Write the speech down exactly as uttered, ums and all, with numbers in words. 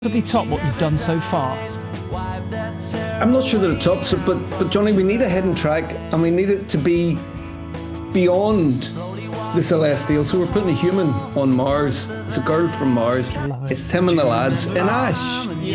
Absolutely top what you've done so far. I'm not sure that it tops it, but but Johnny, we need a hidden track, and we need it to be beyond the celestial. So we're putting a human on Mars. It's a girl from Mars. It's Tim and the lads in Ash.